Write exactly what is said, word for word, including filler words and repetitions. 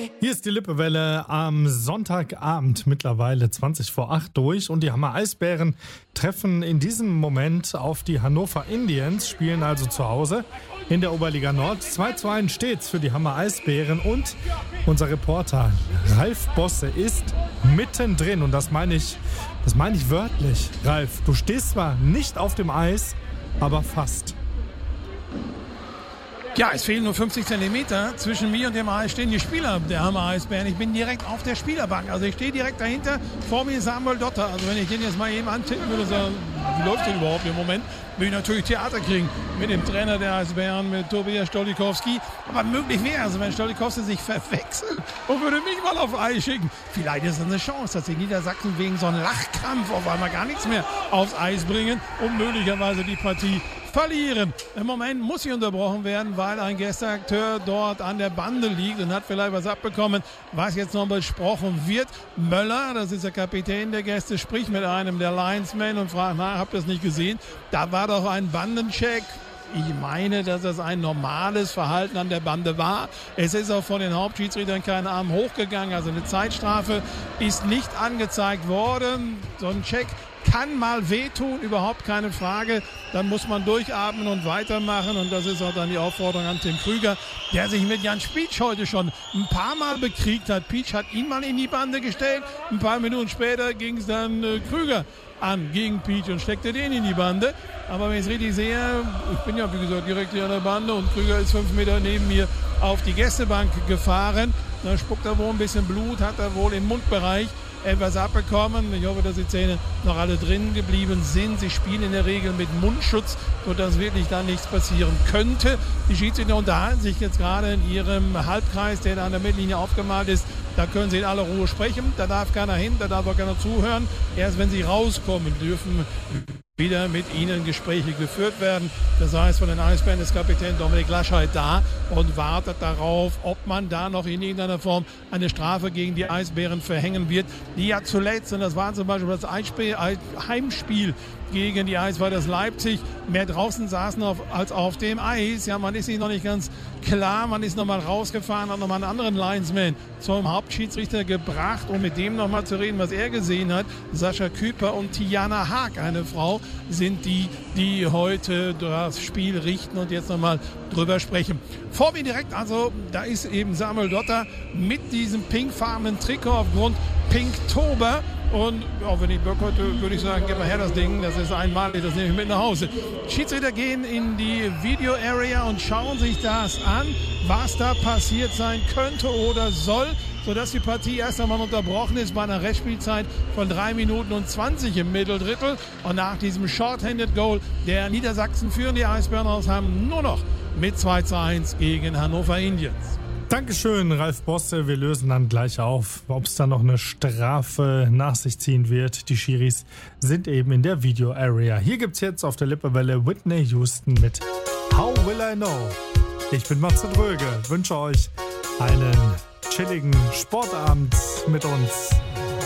Hier ist die Lippewelle am Sonntagabend, mittlerweile zwanzig vor acht durch, und die Hammer Eisbären treffen in diesem Moment auf die Hannover Indians, spielen also zu Hause in der Oberliga Nord. zwei zu eins steht's für die Hammer Eisbären, und unser Reporter Ralf Bosse ist mittendrin, und das meine ich, das meine ich wörtlich. Ralf, du stehst zwar nicht auf dem Eis, aber fast. Ja, es fehlen nur fünfzig Zentimeter. Zwischen mir und dem Eis stehen die Spieler der Hammer Eisbären. Ich bin direkt auf der Spielerbank. Also ich stehe direkt dahinter. Vor mir ist Samuel Dotter. Also wenn ich den jetzt mal eben antippen würde, sagen, wie läuft denn überhaupt im Moment, will ich natürlich Theater kriegen mit dem Trainer der Eisbären, mit Tobias Stolikowski. Aber möglich wäre, also wenn Stolikowski sich verwechselt und würde mich mal auf Eis schicken. Vielleicht ist es eine Chance, dass die Niedersachsen wegen so einem Lachkampf auf einmal gar nichts mehr aufs Eis bringen und möglicherweise die Partie verlieren. Im Moment muss sie unterbrochen werden, weil ein Gästeakteur dort an der Bande liegt und hat vielleicht was abbekommen, was jetzt noch besprochen wird. Möller, das ist der Kapitän der Gäste, spricht mit einem der Linesmen und fragt nach, habt ihr das nicht gesehen? Da war doch ein Bandencheck. Ich meine, dass das ein normales Verhalten an der Bande war. Es ist auch von den Hauptschiedsrichtern kein Arm hochgegangen. Also eine Zeitstrafe ist nicht angezeigt worden. So ein Check kann mal wehtun, überhaupt keine Frage. Dann muss man durchatmen und weitermachen. Und das ist auch dann die Aufforderung an Tim Krüger, der sich mit Jan Pietsch heute schon ein paar Mal bekriegt hat. Pietsch hat ihn mal in die Bande gestellt. Ein paar Minuten später ging es dann äh, Krüger an gegen Pietsch und steckte den in die Bande. Aber wenn ich es richtig sehe, ich bin ja wie gesagt direkt hier an der Bande und Krüger ist fünf Meter neben mir auf die Gästebank gefahren. Da spuckt er wohl ein bisschen Blut, hat er wohl im Mundbereich etwas abbekommen. Ich hoffe, dass die Zähne noch alle drin geblieben sind. Sie spielen in der Regel mit Mundschutz, sodass wirklich da nichts passieren könnte. Die Schiedsrichter unterhalten sich jetzt gerade in ihrem Halbkreis, der da an der Mittellinie aufgemalt ist. Da können sie in aller Ruhe sprechen. Da darf keiner hin, da darf auch keiner zuhören. Erst wenn sie rauskommen, dürfen wieder mit ihnen Gespräche geführt werden. Das heißt, von den Eisbären ist Kapitän Dominik Laschheit da und wartet darauf, ob man da noch in irgendeiner Form eine Strafe gegen die Eisbären verhängen wird. Die ja zuletzt, und das war zum Beispiel das Heimspiel gegen die Eisbären Leipzig, mehr draußen saßen auf, als auf dem Eis. Ja, man ist sich noch nicht ganz klar. Man ist nochmal rausgefahren, hat nochmal einen anderen Linesman zum Hauptschiedsrichter gebracht, um mit dem nochmal zu reden, was er gesehen hat. Sascha Küper und Tiana Haag, eine Frau, sind die, die heute das Spiel richten und jetzt nochmal drüber sprechen. Vor mir direkt, also da ist eben Samuel Dotter mit diesem pinkfarbenen Trikot aufgrund Pinktober. Und auch wenn ich Bock heute, würde ich sagen, gib mal her das Ding, das ist einmalig, das nehme ich mit nach Hause. Schiedsrichter gehen in die Video Area und schauen sich das an, was da passiert sein könnte oder soll, sodass die Partie erst einmal unterbrochen ist bei einer Restspielzeit von drei Minuten und zwanzig im Mitteldrittel. Und nach diesem Short-Handed Goal der Niedersachsen führen die Eisbären aus Hamm nur noch mit zwei zu eins gegen Hannover Indians. Dankeschön, Ralf Bosse. Wir lösen dann gleich auf, ob es da noch eine Strafe nach sich ziehen wird. Die Schiris sind eben in der Video Area. Hier gibt's jetzt auf der Lippewelle Whitney Houston mit How Will I Know? Ich bin Matze Dröge, wünsche euch einen chilligen Sportabend mit uns.